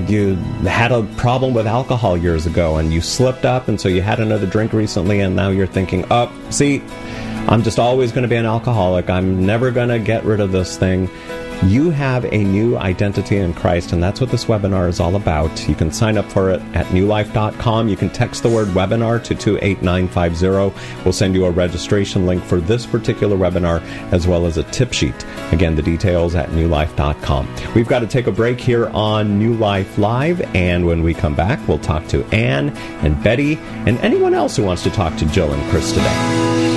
you had a problem with alcohol years ago and you slipped up, and so you had another drink recently, and now you're thinking, oh, see, I'm just always going to be an alcoholic. I'm never going to get rid of this thing. You have a new identity in Christ, and that's what this webinar is all about. You can sign up for it at newlife.com. You can text the word webinar to 28950. We'll send you a registration link for this particular webinar, as well as a tip sheet. Again, the details at newlife.com. We've got to take a break here on New Life Live, and when we come back, we'll talk to Anne and Betty and anyone else who wants to talk to Joe and Chris today.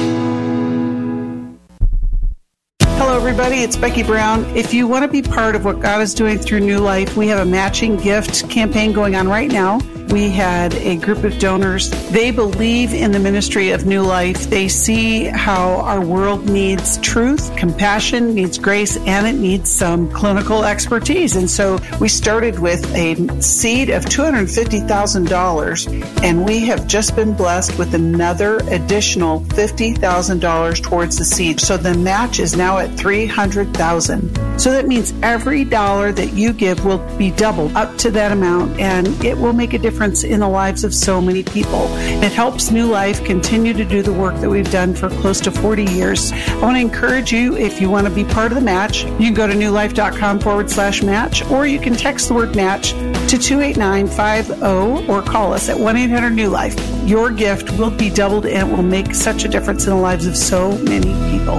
Hello, everybody. It's Becky Brown. If you want to be part of what God is doing through New Life, we have a matching gift campaign going on right now. We had a group of donors. They believe in the ministry of New Life. They see how our world needs truth, compassion, needs grace, and it needs some clinical expertise. And so we started with a seed of $250,000, and we have just been blessed with another additional $50,000 towards the seed. So the match is now at $300,000. So that means every dollar that you give will be doubled up to that amount, and it will make a difference in the lives of so many people. It helps New Life continue to do the work that we've done for close to 40 years. I want to encourage you, if you want to be part of the match, you can go to newlife.com/match, or you can text the word match to 28950 or call us at 1-800-NEW-LIFE. Your gift will be doubled, and it will make such a difference in the lives of so many people.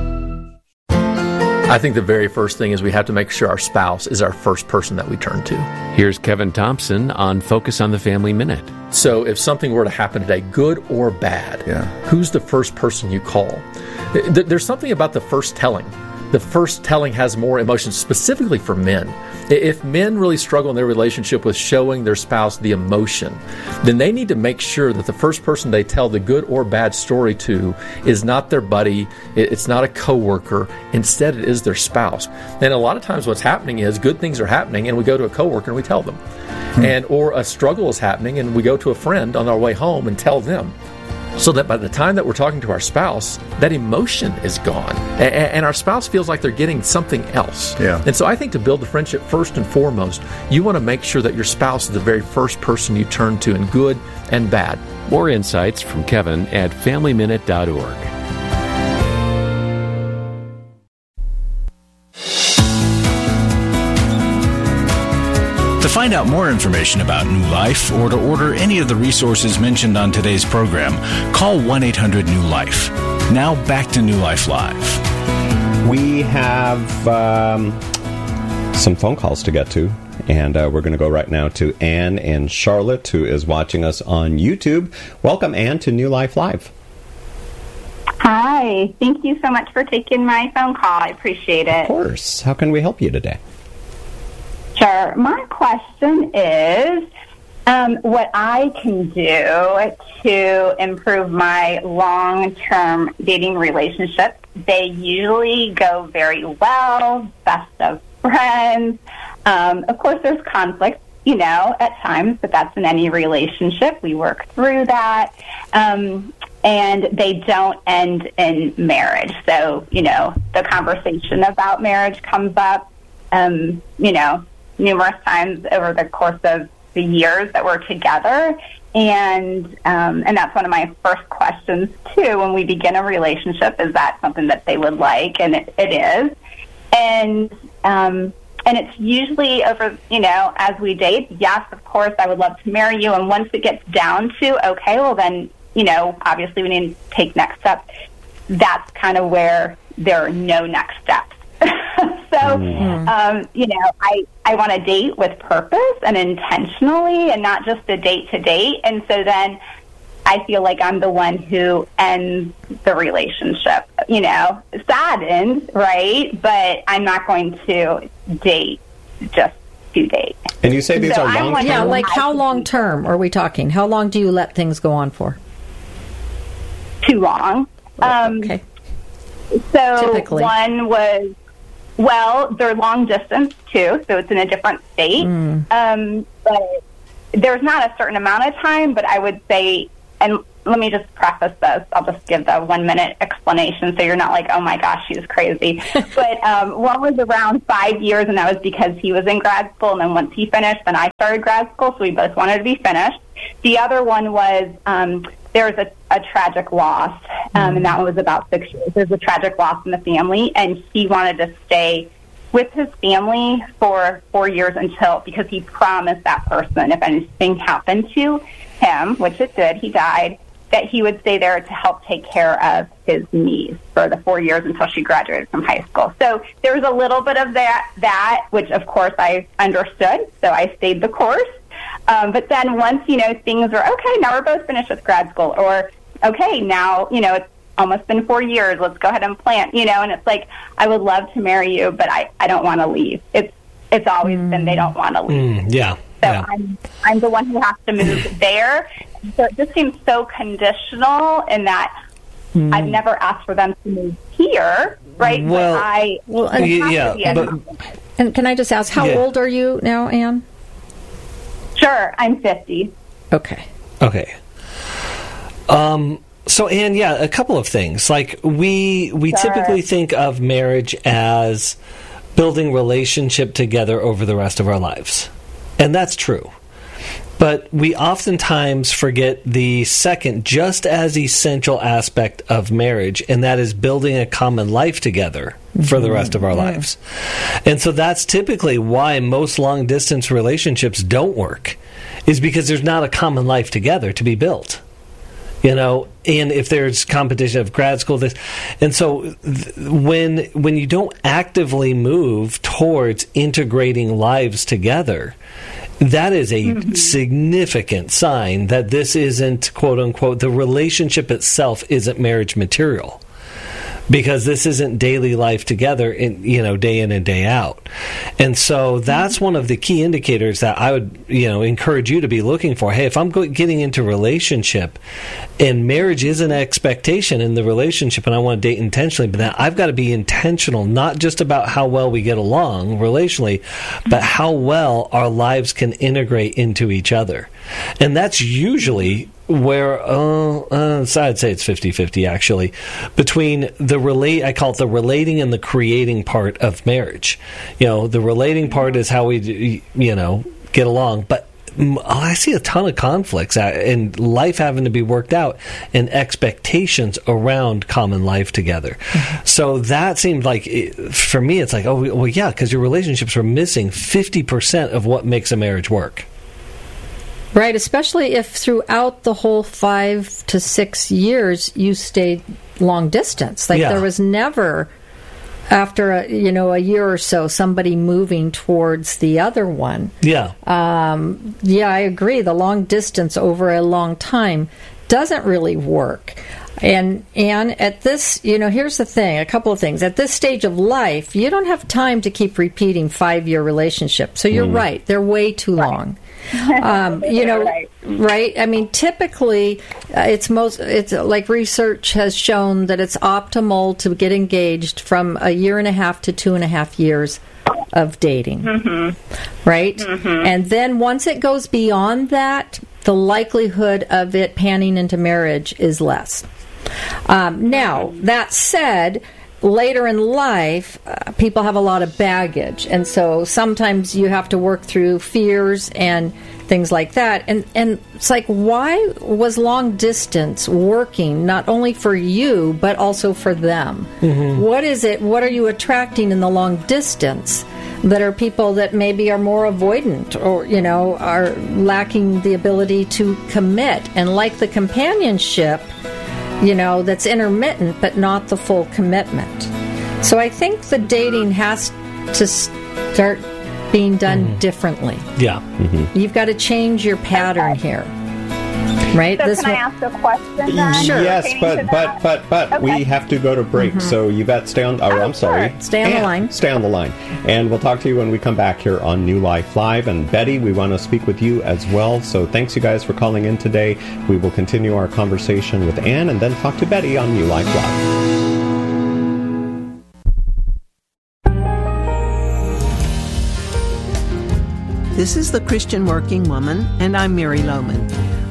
I think the very first thing is we have to make sure our spouse is our first person that we turn to. Here's Kevin Thompson on Focus on the Family Minute. So if something were to happen today, good or bad, who's the first person you call? There's something about the first telling. The first telling has more emotion, specifically for men. If men really struggle in their relationship with showing their spouse the emotion, then they need to make sure that the first person they tell the good or bad story to is not their buddy, it's not a coworker, instead it is their spouse. And a lot of times what's happening is good things are happening and we go to a coworker and we tell them. Or a struggle is happening and we go to a friend on our way home and tell them. So that by the time that we're talking to our spouse, that emotion is gone. And our spouse feels like they're getting something else. Yeah. And so I think to build the friendship, first and foremost, you want to make sure that your spouse is the very first person you turn to in good and bad. More insights from Kevin at FamilyMinute.org. To find out more information about New Life or to order any of the resources mentioned on today's program, call 1-800-NEW-LIFE. Now back to New Life Live. We have some phone calls to get to, and we're going to go right now to Anne in Charlotte, who is watching us on YouTube. Welcome, Anne, to New Life Live. Hi. Thank you so much for taking my phone call. I appreciate it. Of course. How can we help you today? Sure. My question is what I can do to improve my long-term dating relationships. They usually go very well, best of friends. Of course, there's conflict, at times, but that's in any relationship. We work through that. And they don't end in marriage. So, the conversation about marriage comes up, numerous times over the course of the years that we're together. And that's one of my first questions, too, when we begin a relationship. Is that something that they would like? And it is. And it's usually over, as we date, yes, of course, I would love to marry you. And once it gets down to, okay, well, then, obviously we need to take next steps. That's kind of where there are no next steps. So, I want to date with purpose and intentionally and not just a date to date. And so then I feel like I'm the one who ends the relationship, saddened, right? But I'm not going to date just to date. And you say these are long-term? Yeah, like how long-term are we talking? How long do you let things go on for? Too long. Okay. So typically. One was, they're long distance too, so it's in a different state. But there's not a certain amount of time, but I would say, and let me just preface this. I'll just give the 1-minute explanation so you're not like, oh my gosh, she's crazy. But one was around 5 years, and that was because he was in grad school, and then once he finished, then I started grad school, so we both wanted to be finished. The other one was there was a tragic loss, and that one was about 6 years. There was a tragic loss in the family, and he wanted to stay with his family for 4 years because he promised that person if anything happened to him, which it did, he died, that he would stay there to help take care of his niece for the 4 years until she graduated from high school. So there was a little bit of that, which of course I understood, so I stayed the course. But then once, things were, okay, now we're both finished with grad school, or okay, now, it's almost been 4 years, let's go ahead and plan, and it's like, I would love to marry you, but I don't want to leave. It's always been they don't want to leave. Yeah. So yeah. I'm the one who has to move there. So it just seems so conditional in that I've never asked for them to move here, right? And can I just ask, how old are you now, Anne? Sure, I'm 50. Okay. So, Anne, a couple of things. Like, we typically think of marriage as building relationship together over the rest of our lives. And that's true. But we oftentimes forget the second, just as essential aspect of marriage, and that is building a common life together for the rest of our lives. And so that's typically why most long-distance relationships don't work, is because there's not a common life together to be built. And if there's competition of grad school, and so when you don't actively move towards integrating lives together, that is a significant sign that this isn't, quote unquote, the relationship itself isn't marriage material. Because this isn't daily life together, day in and day out. And so that's one of the key indicators that I would, encourage you to be looking for. Hey, if I'm getting into relationship and marriage is an expectation in the relationship and I want to date intentionally, but then I've got to be intentional, not just about how well we get along relationally, but how well our lives can integrate into each other. And that's usually where, I'd say it's 50-50 actually, between I call it the relating and the creating part of marriage. The relating part is how we, get along, but I see a ton of conflicts and life having to be worked out and expectations around common life together. So that seemed like, for me, it's like, because your relationships are missing 50% of what makes a marriage work. Right, especially if throughout the whole 5 to 6 years you stayed long distance. There was never, after a year or so, somebody moving towards the other one. I agree. The long distance over a long time doesn't really work. And at this, here's the thing, a couple of things. At this stage of life, you don't have time to keep repeating 5-year relationships. So you're right, they're way too long. Right? I mean, typically, it's like research has shown that it's optimal to get engaged from 1.5 to 2.5 years of dating. Right? And then once it goes beyond that, the likelihood of it panning into marriage is less. Now, that said, later in life, people have a lot of baggage, and so sometimes you have to work through fears and things like that. And it's like, why was long distance working not only for you but also for them? What is it? What are you attracting in the long distance that are people that maybe are more avoidant or are lacking the ability to commit and like the companionship? That's intermittent, but not the full commitment. So I think the dating has to start being done differently. You've got to change your pattern here. Right? So can I ask a question then? Sure. Yes, but we have to go to break, so Yvette, stay on. I'm sorry. Stay on the line. Stay on the line. And we'll talk to you when we come back here on New Life Live. And Betty, we want to speak with you as well. So thanks, you guys, for calling in today. We will continue our conversation with Anne and then talk to Betty on New Life Live. This is The Christian Working Woman, and I'm Mary Lohman.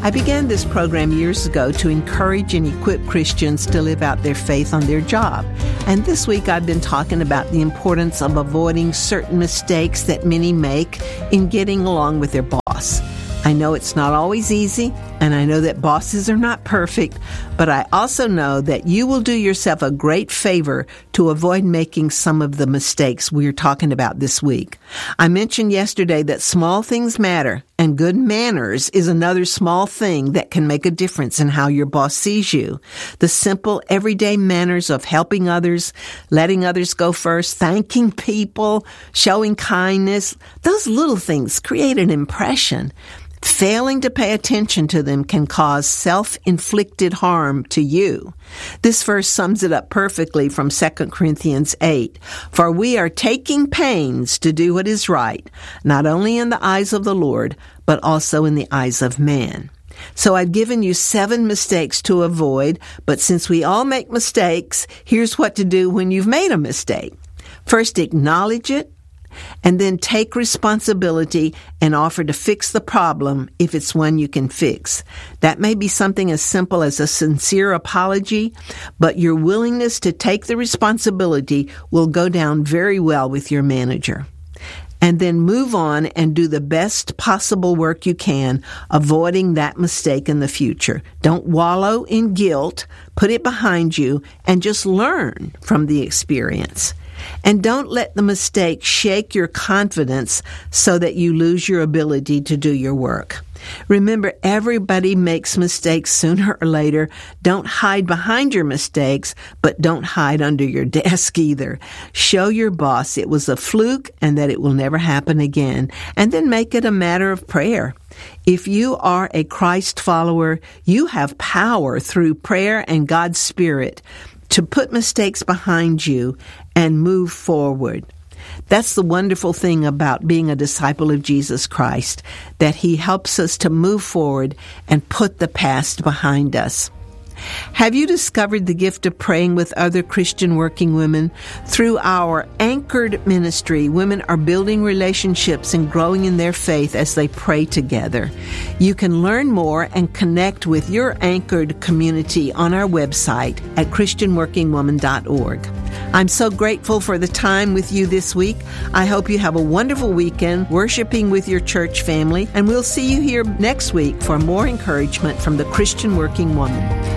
I began this program years ago to encourage and equip Christians to live out their faith on their job. And this week I've been talking about the importance of avoiding certain mistakes that many make in getting along with their boss. I know it's not always easy, and I know that bosses are not perfect, but I also know that you will do yourself a great favor to avoid making some of the mistakes we're talking about this week. I mentioned yesterday that small things matter, and good manners is another small thing that can make a difference in how your boss sees you. The simple, everyday manners of helping others, letting others go first, thanking people, showing kindness, those little things create an impression. Failing to pay attention to them can cause self-inflicted harm to you. This verse sums it up perfectly from 2 Corinthians 8. For we are taking pains to do what is right, not only in the eyes of the Lord, but also in the eyes of man. So I've given you 7 mistakes to avoid, but since we all make mistakes, here's what to do when you've made a mistake. First, acknowledge it, and then take responsibility and offer to fix the problem if it's one you can fix. That may be something as simple as a sincere apology, but your willingness to take the responsibility will go down very well with your manager. And then move on and do the best possible work you can, avoiding that mistake in the future. Don't wallow in guilt, put it behind you, and just learn from the experience. And don't let the mistake shake your confidence so that you lose your ability to do your work. Remember, everybody makes mistakes sooner or later. Don't hide behind your mistakes, but don't hide under your desk either. Show your boss it was a fluke and that it will never happen again, and then make it a matter of prayer. If you are a Christ follower, you have power through prayer and God's Spirit to put mistakes behind you and move forward. That's the wonderful thing about being a disciple of Jesus Christ, that He helps us to move forward and put the past behind us. Have you discovered the gift of praying with other Christian working women? Through our Anchored ministry, women are building relationships and growing in their faith as they pray together. You can learn more and connect with your Anchored community on our website at christianworkingwoman.org. I'm so grateful for the time with you this week. I hope you have a wonderful weekend worshiping with your church family, and we'll see you here next week for more encouragement from the Christian Working Woman.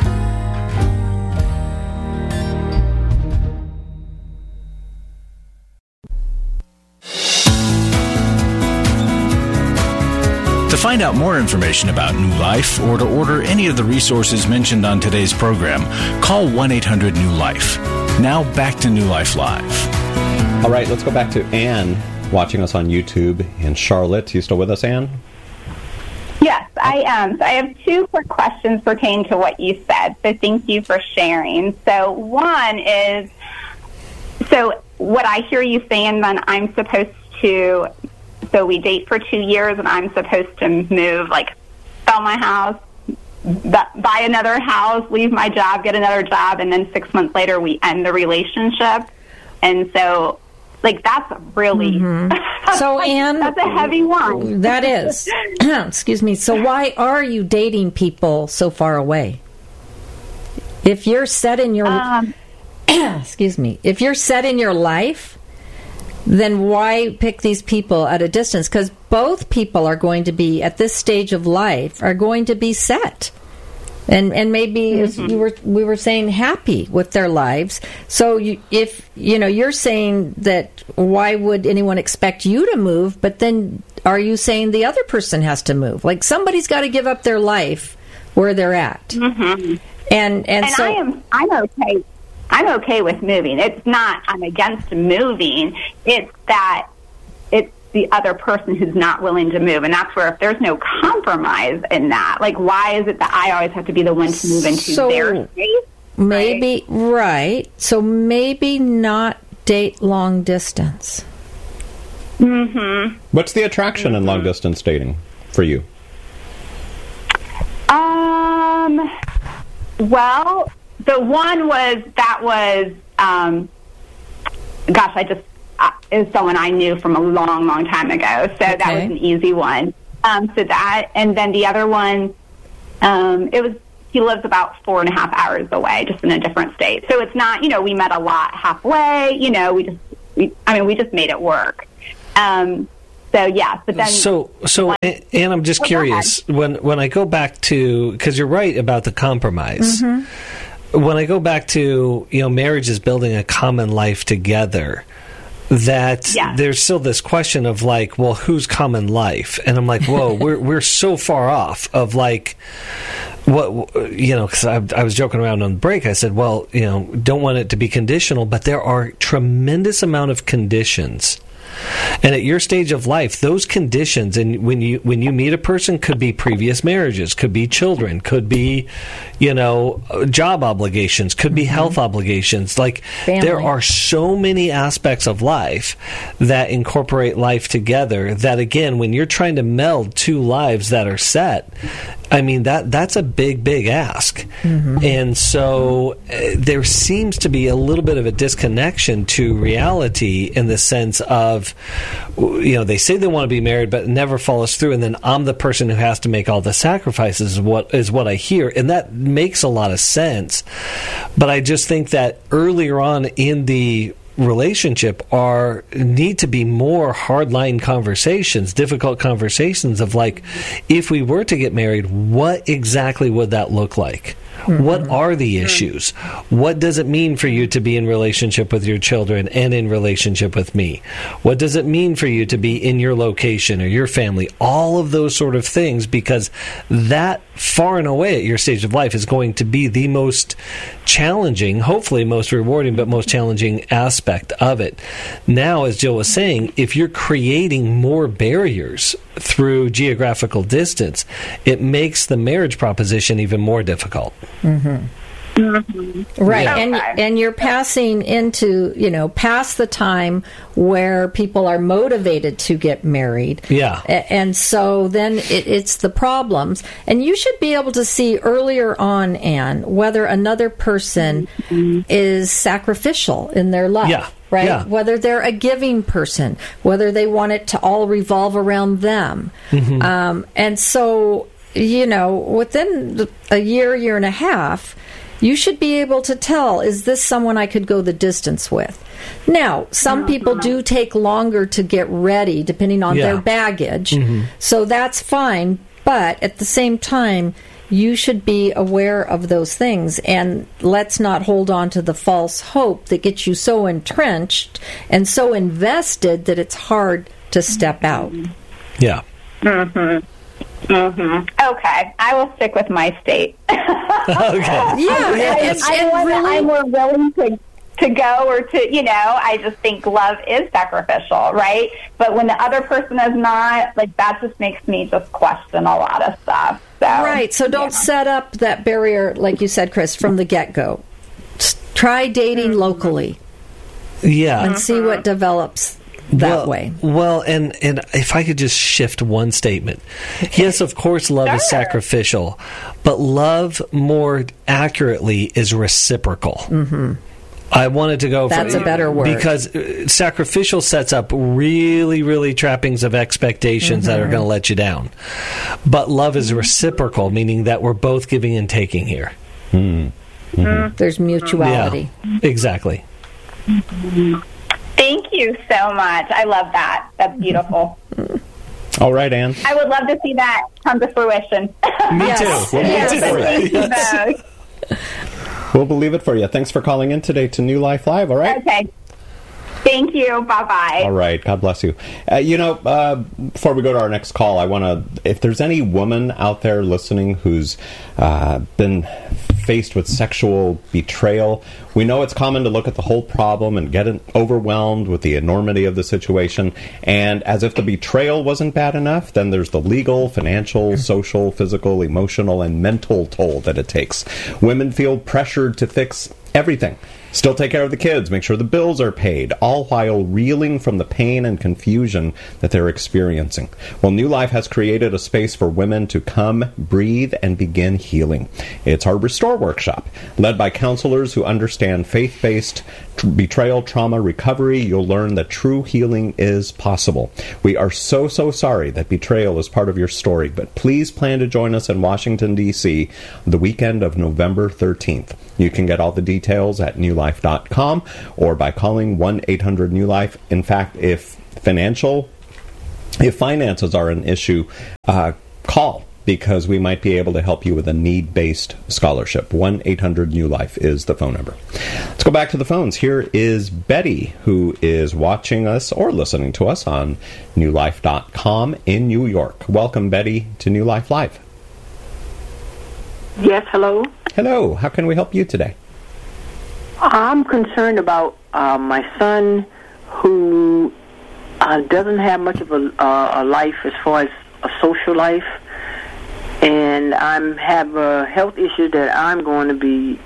To find out more information about New Life or to order any of the resources mentioned on today's program, call 1-800-NEW-LIFE. Now back to New Life Live. All right, let's go back to Anne watching us on YouTube in Charlotte. You still with us, Anne? Yes, I am. So I have 2 quick questions pertaining to what you said. So thank you for sharing. So one is, so what I hear you saying, then I'm supposed to, so we date for 2 years and I'm supposed to move, like sell my house, buy another house, leave my job, get another job, and then 6 months later we end the relationship. And so, like, that's really, so Anne, that's a heavy one. That is. Excuse me. So why are you dating people so far away? If you're set in your, excuse me, if you're set in your life, then why pick these people at a distance? Because both people are going to be, at this stage of life, are going to be set. And maybe, as we were saying, happy with their lives. So if you're saying that, why would anyone expect you to move? But then, are you saying the other person has to move? Like, somebody's got to give up their life where they're at. And so I'm okay. I'm okay with moving. It's not I'm against moving. It's that it's the other person who's not willing to move. And that's where, if there's no compromise in that, like, why is it that I always have to be the one to move into their space? Maybe, right. So maybe not date long distance. What's the attraction in long distance dating for you? Well, the one was, is someone I knew from a long, long time ago. So that was an easy one. So that, and then the other one, he lives about 4.5 hours away, just in a different state. So it's not, we met a lot halfway, we just made it work. So yeah, but then and I'm just curious, when I go back to, because you're right about the compromise. Mm-hmm. When I go back to, marriage is building a common life together, that there's still this question of like, well, whose common life? And I'm like, whoa, we're so far off of like, what, because I was joking around on the break. I said, well, don't want it to be conditional, but there are tremendous amount of conditions. And at your stage of life, those conditions, and when you meet a person, could be previous marriages, could be children, could be, job obligations, could be health obligations. Like, family. There are so many aspects of life that incorporate life together that, again, when you're trying to meld two lives that are set, I mean, that's a big, big ask. Mm-hmm. And so there seems to be a little bit of a disconnection to reality in the sense of, they say they want to be married, but it never follows through. And then I'm the person who has to make all the sacrifices, is what I hear. And that makes a lot of sense. But I just think that earlier on in the relationship need to be more hardline conversations, difficult conversations of like, if we were to get married, what exactly would that look like? Mm-hmm. What are the issues? What does it mean for you to be in relationship with your children and in relationship with me? What does it mean for you to be in your location or your family? All of those sort of things, because that far and away at your stage of life is going to be the most challenging, hopefully most rewarding, but most challenging aspect of it. Now, as Jill was saying, if you're creating more barriers through geographical distance, it makes the marriage proposition even more difficult. Mm-hmm. Mm-hmm. Right, yeah. And you're passing into, past the time where people are motivated to get married. Yeah. And so then it's the problems. And you should be able to see earlier on, Anne, whether another person is sacrificial in their life. Yeah. Right? Yeah. Whether they're a giving person, whether they want it to all revolve around them. Mm-hmm. And so, within a year and a half, you should be able to tell, is this someone I could go the distance with? Now, some people do take longer to get ready, depending on their baggage. Mm-hmm. So that's fine. But at the same time, you should be aware of those things. And let's not hold on to the false hope that gets you so entrenched and so invested that it's hard to step out. Yeah. Mm-hmm. Mm-hmm. Okay, I will stick with my state. Okay. Yeah, I'm more willing to go or to, I just think love is sacrificial, right? But when the other person is not, like, that just makes me just question a lot of stuff. So, right, so don't set up that barrier, like you said, Chris, from the get-go. Try dating locally. Yeah. And see what develops that way. Well, and if I could just shift one statement. Okay. Yes, of course, love is sacrificial, but love, more accurately, is reciprocal. Mm-hmm. I wanted to go That's a better word. Because sacrificial sets up really, really trappings of expectations that are going to let you down. But love is reciprocal, meaning that we're both giving and taking here. Mm-hmm. Mm-hmm. There's mutuality. Yeah, exactly. Mm-hmm. Thank you so much. I love that. That's beautiful. All right, Anne. I would love to see that come to fruition. Me too. Yes. We'll believe it for you. Thanks for calling in today to New Life Live, all right? Okay. Thank you. Bye-bye. All right. God bless you. Before we go to our next call, I want to, if there's any woman out there listening who's been faced with sexual betrayal, we know it's common to look at the whole problem and get overwhelmed with the enormity of the situation. And as if the betrayal wasn't bad enough, then there's the legal, financial, social, physical, emotional, and mental toll that it takes. Women feel pressured to fix everything. Still take care of the kids, make sure the bills are paid, all while reeling from the pain and confusion that they're experiencing. Well, New Life has created a space for women to come, breathe, and begin healing. It's our Restore Workshop, led by counselors who understand understand faith-based betrayal trauma recovery, you'll learn that true healing is possible. We are so sorry that betrayal is part of your story, but please plan to join us in Washington, D.C. the weekend of November 13th. You can get all the details at newlife.com or by calling 1-800-NEW-LIFE. In fact, if finances are an issue, call, because we might be able to help you with a need-based scholarship. 1-800-NEW-LIFE is the phone number. Let's go back to the phones. Here is Betty, who is watching us or listening to us on newlife.com in New York. Welcome, Betty, to New Life Live. Yes, hello. Hello. How can we help you today? I'm concerned about my son, who doesn't have much of a life as far as a social life. And I have a health issue that I'm going to be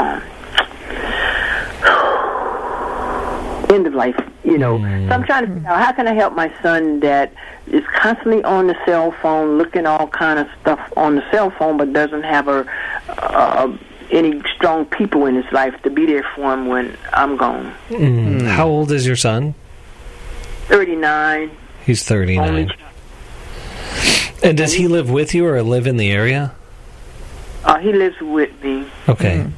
end of life, you know. So I'm trying to figure out, how can I help my son that is constantly on the cell phone, looking all kind of stuff on the cell phone, but doesn't have any strong people in his life to be there for him when I'm gone. How old is your son? 39. He's 39. And does he live with you or live in the area? He lives with me. Okay.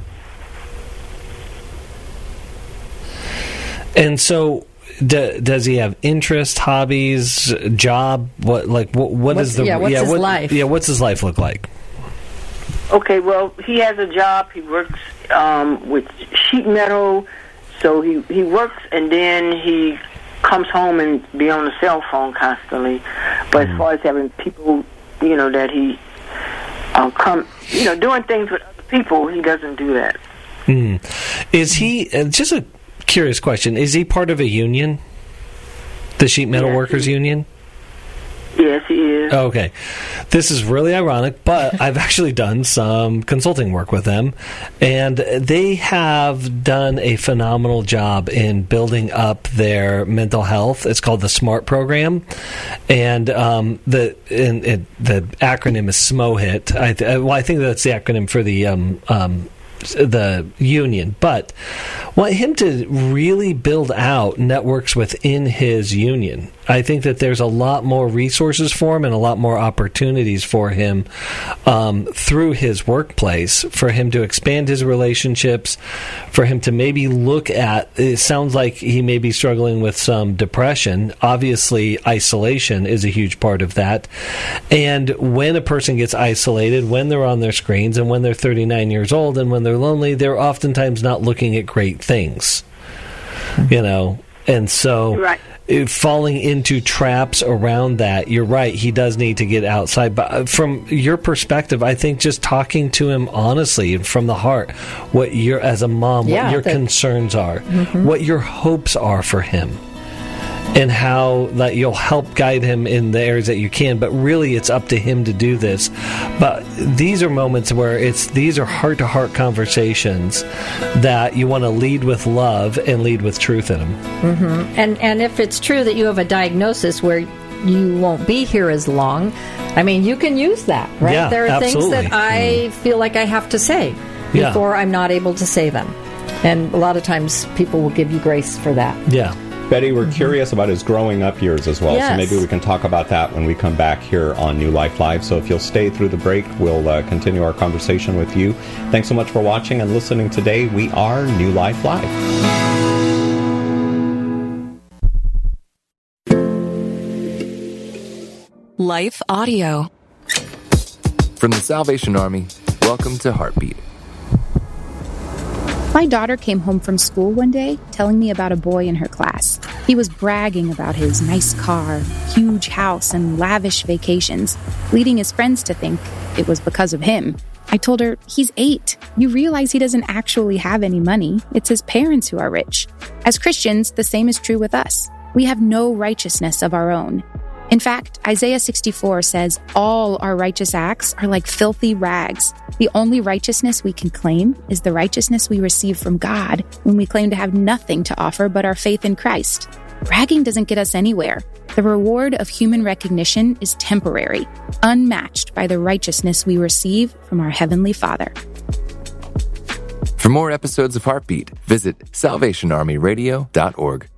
And so, does he have interest, hobbies, job? What is the what's his life? Yeah, what's his life look like? Okay, well, he has a job. He works with sheet metal, so he works, and then he comes home and be on the cell phone constantly. But as far as having people, you know, that he doing things with other people, he doesn't do that. Is he, just a curious question, is he part of a union? The Sheet Metal Workers Union? Yes, he is. Okay. This is really ironic, but I've actually done some consulting work with them, and they have done a phenomenal job in building up their mental health. It's called the SMART program, and the acronym is SMOHIT. I think that's the acronym for the union, but want him to really build out networks within his union. I think that there's a lot more resources for him and a lot more opportunities for him through his workplace, for him to expand his relationships, for him to maybe look at, it sounds like he may be struggling with some depression. Obviously, isolation is a huge part of that. And when a person gets isolated, when they're on their screens and when they're 39 years old and when they're lonely, they're oftentimes not looking at great things, you know. And so falling into traps around that, you're right, he does need to get outside. But from your perspective, I think just talking to him honestly and from the heart, what you're, as a mom, what your concerns are, what your hopes are for him, and how that you'll help guide him in the areas that you can, but really it's up to him to do this. But these are moments where these are heart-to-heart conversations that you want to lead with love and lead with truth in them. And if it's true that you have a diagnosis where you won't be here as long, I mean, you can use that, right? Yeah, there are absolutely. things that I feel like I have to say before I'm not able to say them. And a lot of times people will give you grace for that. Yeah. Betty, we're curious about his growing up years as well, so maybe we can talk about that when we come back here on New Life Live. So if you'll stay through the break, we'll continue our conversation with you. Thanks so much for watching and listening today. We are New Life Live. Life Audio. From the Salvation Army, welcome to Heartbeat. My daughter came home from school one day telling me about a boy in her class. He was bragging about his nice car, huge house, and lavish vacations, leading his friends to think it was because of him. I told her, he's 8. You realize he doesn't actually have any money. It's his parents who are rich. As Christians, the same is true with us. We have no righteousness of our own. In fact, Isaiah 64 says, all our righteous acts are like filthy rags. The only righteousness we can claim is the righteousness we receive from God when we claim to have nothing to offer but our faith in Christ. Bragging doesn't get us anywhere. The reward of human recognition is temporary, unmatched by the righteousness we receive from our Heavenly Father. For For more episodes of Heartbeat, visit salvationarmyradio.org.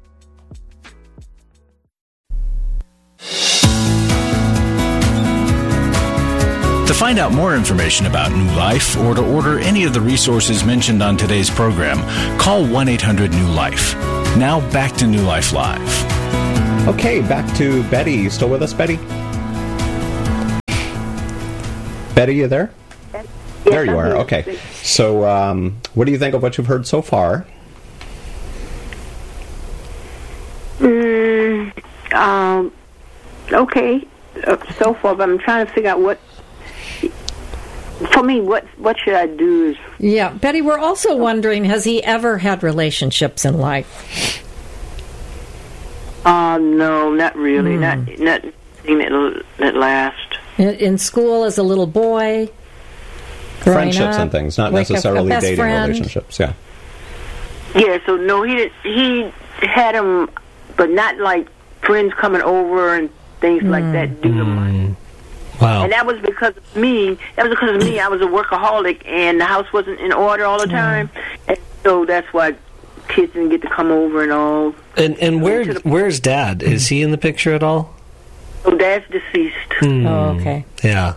To find out more information about New Life or to order any of the resources mentioned on today's program, call 1-800-NEW-LIFE. Now back to New Life Live. Okay, back to Betty. You still with us, Betty? Betty, you there? Yes, there you are. Okay. So, what do you think of what you've heard so far? Okay. So far, but I'm trying to figure out what. For me, what should I do? Yeah, Betty, we're also wondering, has he ever had relationships in life? No, not really. Not anything that last. In school, as a little boy, friendships up, and things, not like necessarily a dating friend. relationships. Yeah. Yeah. So no, he didn't. He had them, but not like friends coming over and things like that. Do them. Wow. And that was because of me. I was a workaholic, and the house wasn't in order all the time, and so that's why kids didn't get to come over and all. And where's Dad? Is he in the picture at all? Oh, Dad's deceased. Oh, okay. Yeah.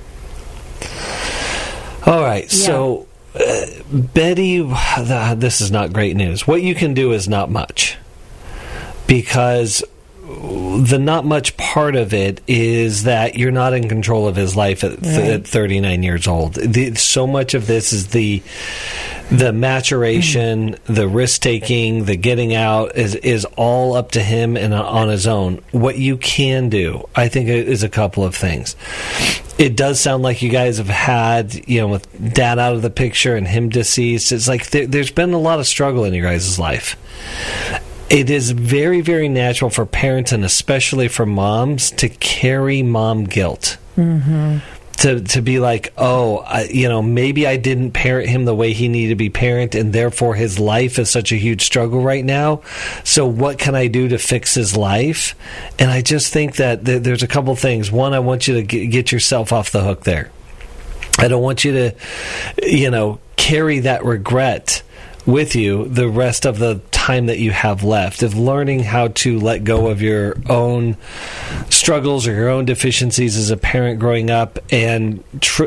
All right. Yeah. So, Betty, this is not great news. What you can do is not much, because the not much part of it is that you're not in control of his life at 39 years old. So much of this is the maturation, the risk-taking, the getting out is all up to him and on his own. What you can do, I think, is a couple of things. It does sound like you guys have had, with Dad out of the picture and him deceased, it's like there's been a lot of struggle in your guys' life. It is very, very natural for parents, and especially for moms, to carry mom guilt. Mm-hmm. To be like, maybe I didn't parent him the way he needed to be parented, and therefore his life is such a huge struggle right now. So what can I do to fix his life? And I just think that there's a couple things. One, I want you to get yourself off the hook there. I don't want you to, carry that regret with you the rest of the time that you have left, of learning how to let go of your own struggles or your own deficiencies as a parent growing up, and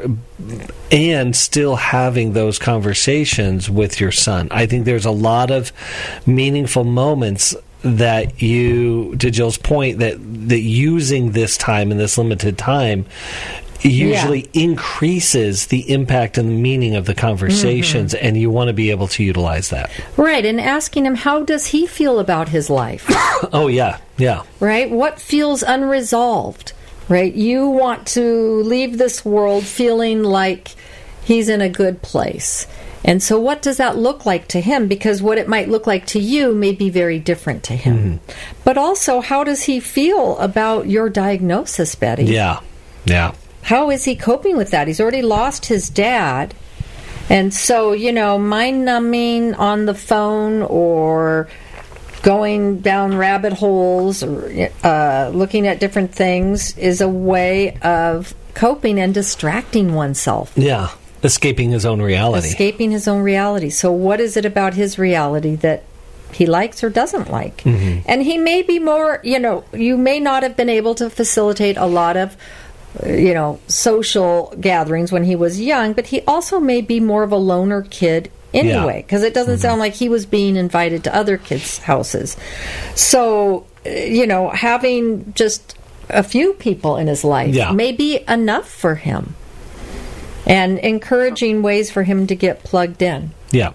still having those conversations with your son. I think there's a lot of meaningful moments that you, to Jill's point, that using this time and this limited time usually increases the impact and the meaning of the conversations, and you want to be able to utilize that. Right, and asking him, how does he feel about his life? Oh, yeah. Right? What feels unresolved? Right? You want to leave this world feeling like he's in a good place. And so what does that look like to him? Because what it might look like to you may be very different to him. Mm-hmm. But also, how does he feel about your diagnosis, Betty? Yeah. How is he coping with that? He's already lost his dad. And so, mind-numbing on the phone or going down rabbit holes or looking at different things is a way of coping and distracting oneself. Yeah, escaping his own reality. So what is it about his reality that he likes or doesn't like? Mm-hmm. And he may be more, you may not have been able to facilitate a lot of social gatherings when he was young, but he also may be more of a loner kid anyway, because it doesn't sound like he was being invited to other kids' houses. So, having just a few people in his life may be enough for him, and encouraging ways for him to get plugged in. Yeah.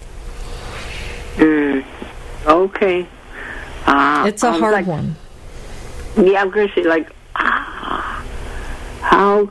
Okay. It's a hard one. Yeah, I'm going to say, how?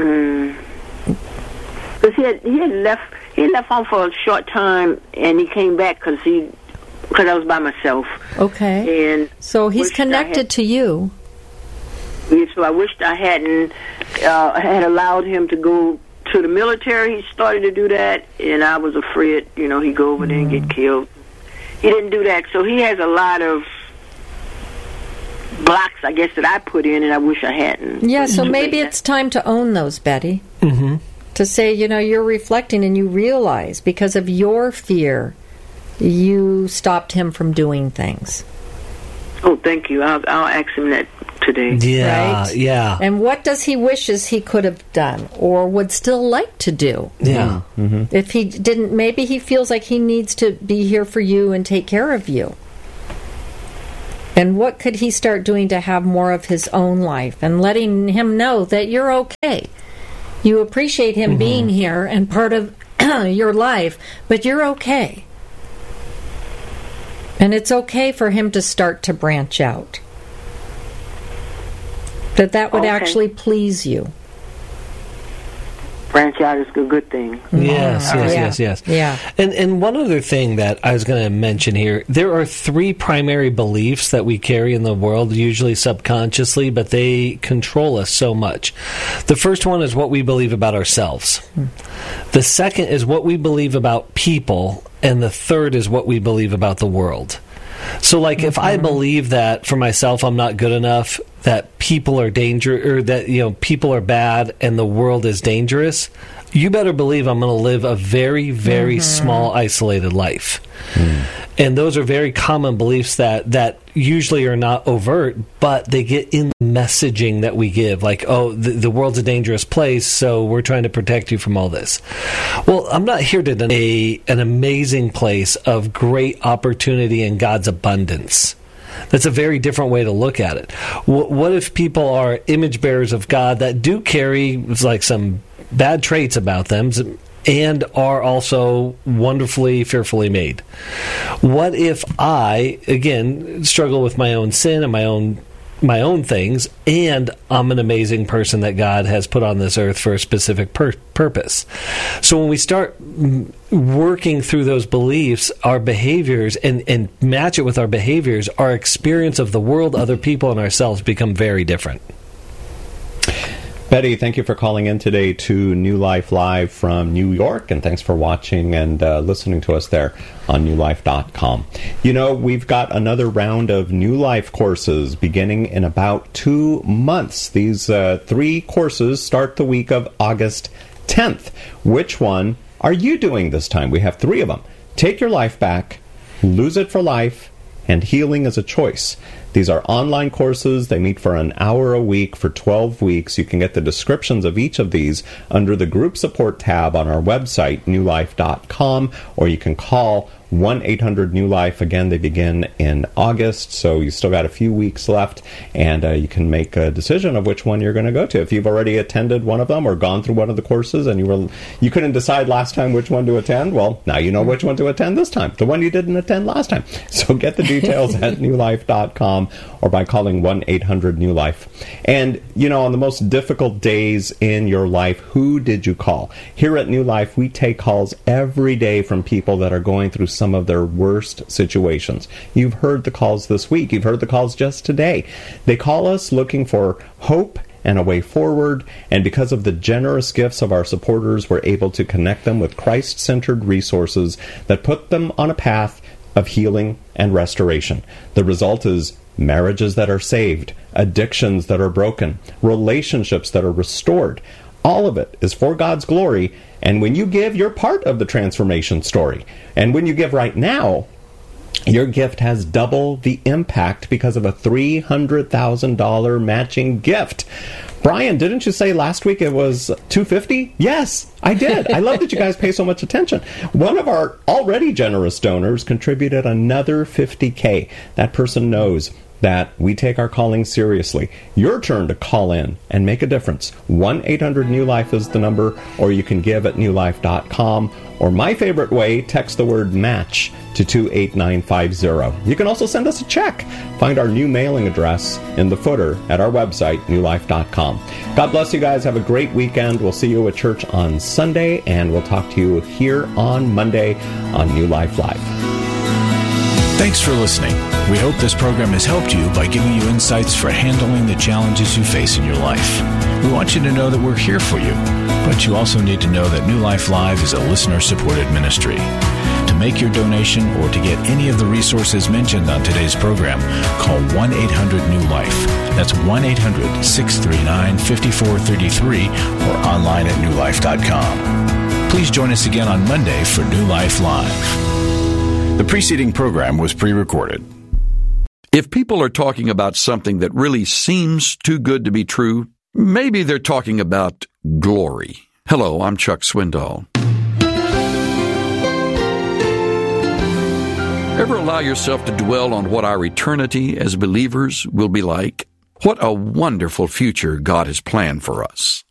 Because he had left home for a short time, and he came back because I was by myself. Okay. And so he's connected to you. Yeah, so I wished I hadn't had allowed him to go to the military. He started to do that, and I was afraid, he'd go over there and get killed. He didn't do that, so he has a lot of blocks, I guess, that I put in, and I wish I hadn't. Yeah, so maybe it's time to own those, Betty. Mm-hmm. To say, you're reflecting and you realize because of your fear, you stopped him from doing things. Oh, thank you. I'll ask him that today. Yeah, right? yeah. And what does he wishes he could have done or would still like to do? Yeah. Mm-hmm. If he didn't, maybe he feels like he needs to be here for you and take care of you. And what could he start doing to have more of his own life and letting him know that you're okay? You appreciate him being here and part of your life, but you're okay. And it's okay for him to start to branch out. That would actually please you. Branch out is a good thing. Yes. Yeah. And one other thing that I was going to mention here, there are 3 primary beliefs that we carry in the world, usually subconsciously, but they control us so much. The first one is what we believe about ourselves. The second is what we believe about people, and the third is what we believe about the world. So, like, if I believe that for myself I'm not good enough, that people are or that people are bad and the world is dangerous, you better believe I'm going to live a very, very small, isolated life. And those are very common beliefs that usually are not overt, but they get in the messaging that we give. Like, the world's a dangerous place, so we're trying to protect you from all this. Well, I'm not here to deny an amazing place of great opportunity and God's abundance. That's a very different way to look at it. What if people are image bearers of God that do carry like some bad traits about them and are also wonderfully, fearfully made? What if I, again, struggle with my own sin and my own things, and I'm an amazing person that God has put on this earth for a specific purpose? So when we start working through those beliefs, our behaviors, and match it with our behaviors, our experience of the world, other people, and ourselves become very different. Betty, thank you for calling in today to New Life Live from New York, and thanks for watching and listening to us there on newlife.com. We've got another round of New Life courses beginning in about 2 months. These 3 courses start the week of August 10th. Which one are you doing this time? We have 3 of them. Take Your Life Back, Lose It for Life, and Healing is a Choice. These are online courses. They meet for an hour a week for 12 weeks. You can get the descriptions of each of these under the group support tab on our website, newlife.com, or you can call 1-800-NEW-LIFE. Again, they begin in August, so you still got a few weeks left, and you can make a decision of which one you're going to go to. If you've already attended one of them or gone through one of the courses and you couldn't decide last time which one to attend, well, now you know which one to attend this time, the one you didn't attend last time. So get the details at newlife.com or by calling 1-800-NEW-LIFE. And, on the most difficult days in your life, who did you call? Here at New Life, we take calls every day from people that are going through some of their worst situations. You've heard the calls this week. You've heard the calls just today. They call us looking for hope and a way forward, and because of the generous gifts of our supporters, we're able to connect them with Christ-centered resources that put them on a path of healing and restoration. The result is marriages that are saved, addictions that are broken, relationships that are restored. All of it is for God's glory, and when you give, you're part of the transformation story. And when you give right now, your gift has double the impact because of a $300,000 matching gift. Brian, didn't you say last week it was $250? Yes, I did. I love that you guys pay so much attention. One of our already generous donors contributed another $50K. That person knows that we take our calling seriously. Your turn to call in and make a difference. 1-800-NEW-LIFE is the number, or you can give at newlife.com. Or my favorite way, text the word MATCH to 28950. You can also send us a check. Find our new mailing address in the footer at our website, newlife.com. God bless you guys. Have a great weekend. We'll see you at church on Sunday, and we'll talk to you here on Monday on New Life Live. Thanks for listening. We hope this program has helped you by giving you insights for handling the challenges you face in your life. We want you to know that we're here for you. But you also need to know that New Life Live is a listener-supported ministry. To make your donation or to get any of the resources mentioned on today's program, call 1-800-NEW-LIFE. That's 1-800-639-5433 or online at newlife.com. Please join us again on Monday for New Life Live. The preceding program was pre-recorded. If people are talking about something that really seems too good to be true, maybe they're talking about glory. Hello, I'm Chuck Swindoll. Ever allow yourself to dwell on what our eternity as believers will be like? What a wonderful future God has planned for us.